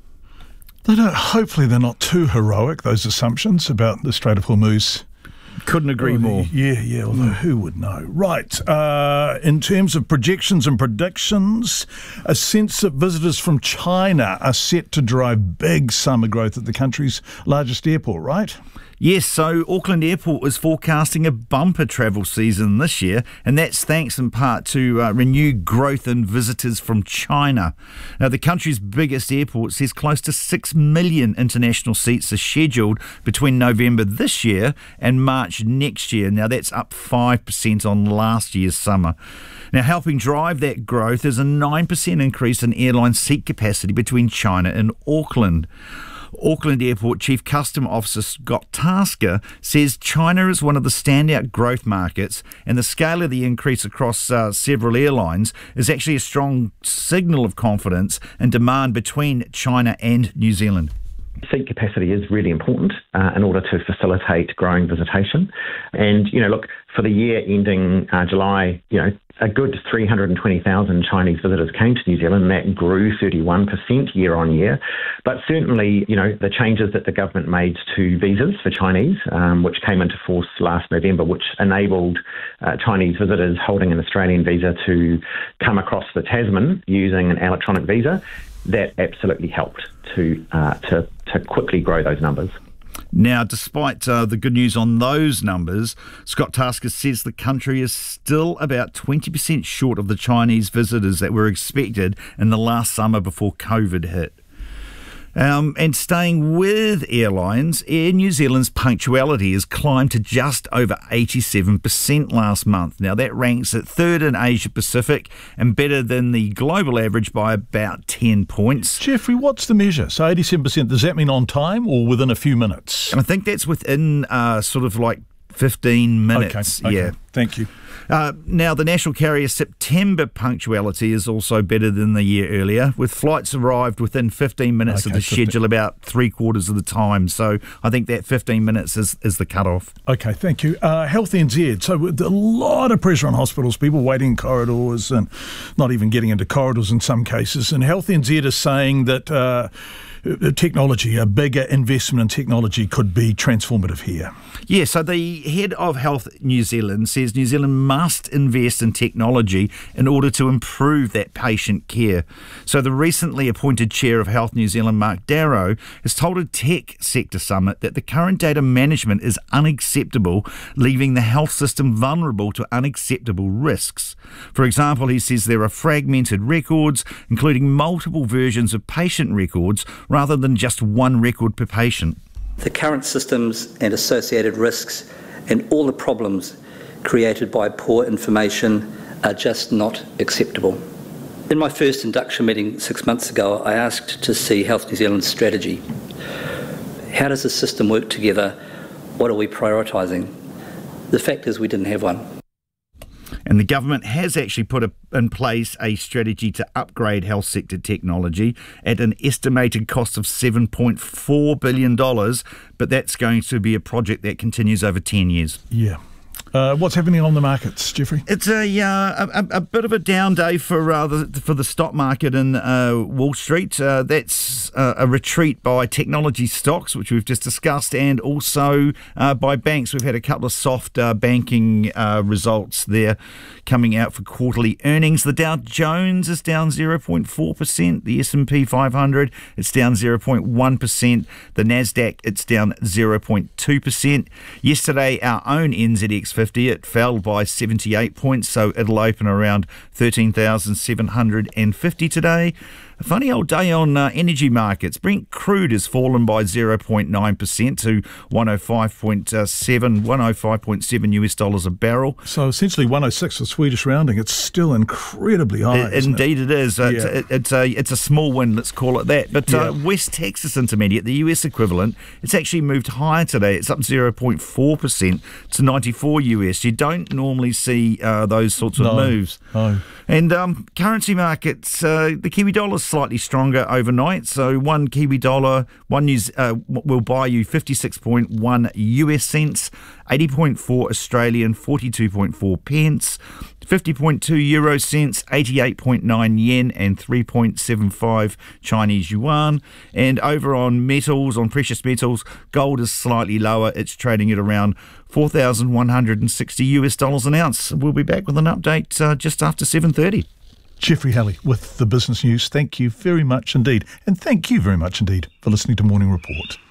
Speaker 7: They don't, hopefully they're not too heroic, those assumptions about the Strait of Hormuz.
Speaker 9: Couldn't agree
Speaker 7: oh,
Speaker 9: more.
Speaker 7: Yeah, yeah, although who would know? Right, uh, in terms of projections and predictions, a sense that visitors from China are set to drive big summer growth at the country's largest airport, right?
Speaker 9: Yes, so Auckland Airport is forecasting a bumper travel season this year, and that's thanks in part to uh, renewed growth in visitors from China. Now, the country's biggest airport says close to six million international seats are scheduled between November this year and March next year. Now, that's up five percent on last year's summer. Now, helping drive that growth is a nine percent increase in airline seat capacity between China and Auckland. Auckland Airport Chief Customs Officer Scott Tasker says China is one of the standout growth markets, and the scale of the increase across uh, several airlines is actually a strong signal of confidence and demand between China and New Zealand.
Speaker 11: Seat capacity is really important uh, in order to facilitate growing visitation. And, you know, look, for the year ending uh, July, you know, a good three hundred twenty thousand Chinese visitors came to New Zealand, and that grew thirty-one percent year on year. But certainly, you know, the changes that the government made to visas for Chinese, um, which came into force last November, which enabled uh, Chinese visitors holding an Australian visa to come across the Tasman using an electronic visa, that absolutely helped to uh, to to quickly grow those numbers.
Speaker 9: Now, despite uh, the good news on those numbers, Scott Tasker says the country is still about twenty percent short of the Chinese visitors that were expected in the last summer before COVID hit. Um, and staying with airlines, Air New Zealand's punctuality has climbed to just over eighty-seven percent last month. Now, that ranks at third in Asia Pacific and better than the global average by about ten points.
Speaker 7: Jeffrey, what's the measure? So eighty-seven percent, does that mean on time or within a few minutes?
Speaker 9: And I think that's within uh, sort of like fifteen minutes.
Speaker 7: Okay, okay.
Speaker 9: Yeah.
Speaker 7: Thank you.
Speaker 9: Uh, now, the national carrier September punctuality is also better than the year earlier, with flights arrived within fifteen minutes
Speaker 7: Okay,
Speaker 9: of the
Speaker 7: fifteen
Speaker 9: schedule about three quarters of the time. So I think that fifteen minutes is, is the cut-off.
Speaker 7: Okay, thank you. Uh, Health N Z. So with a lot of pressure on hospitals, people waiting in corridors and not even getting into corridors in some cases. And Health N Z is saying that uh, technology, a bigger investment in technology could be transformative here.
Speaker 9: Yeah, so the head of Health New Zealand says New Zealand must invest in technology in order to improve that patient care. So the recently appointed chair of Health New Zealand, Mark Darrow, has told a tech sector summit that the current data management is unacceptable, leaving the health system vulnerable to unacceptable risks. For example, he says there are fragmented records, including multiple versions of patient records, rather than just one record per patient.
Speaker 12: The current systems and associated risks and all the problems created by poor information are just not acceptable. In my first induction meeting six months ago, I asked to see Health New Zealand's strategy. How does the system work together? What are we prioritising? The fact is we didn't have one.
Speaker 9: And the government has actually put a, in place a strategy to upgrade health sector technology at an estimated cost of seven point four billion dollars, but that's going to be a project that continues over ten years.
Speaker 7: Yeah. Uh, what's happening on the markets, Jeffrey?
Speaker 9: It's a uh, a, a bit of a down day for uh, the, for the stock market in uh, Wall Street. Uh, that's uh, a retreat by technology stocks, which we've just discussed, and also uh, by banks. We've had a couple of soft uh, banking uh, results there coming out for quarterly earnings. The Dow Jones is down zero point four percent. The S and P five hundred, it's down zero point one percent. The Nasdaq, it's down zero point two percent. Yesterday, our own N Z X fifty, it fell by seventy-eight points, so it'll open around thirteen thousand seven hundred fifty today. A funny old day on uh, energy markets. Brent crude has fallen by zero point nine percent to one oh five point seven U S dollars a barrel.
Speaker 7: So essentially one oh six for Swedish rounding. It's still incredibly high.
Speaker 9: It, indeed it, it is. Uh,
Speaker 7: yeah.
Speaker 9: it's, it's, a, it's a small win, let's call it that. But uh,
Speaker 7: yeah.
Speaker 9: West Texas Intermediate, the U S equivalent, it's actually moved higher today. It's up zero point four percent to ninety-four U S. You don't normally see uh, those sorts of
Speaker 7: no,
Speaker 9: moves.
Speaker 7: No.
Speaker 9: And um, currency markets, uh, the Kiwi dollar is slightly stronger overnight. So one Kiwi dollar, one news uh, will buy you fifty-six point one U S cents, eighty point four Australian, forty-two point four pence, fifty point two euro cents, eighty-eight point nine yen, and three point seven five Chinese yuan. And over on metals, on precious metals, gold is slightly lower. It's trading at around four thousand one hundred sixty U S dollars an ounce. We'll be back with an update uh, just after seven thirty.
Speaker 7: Jeffrey Halley with the Business News. Thank you very much indeed. And thank you very much indeed for listening to Morning Report.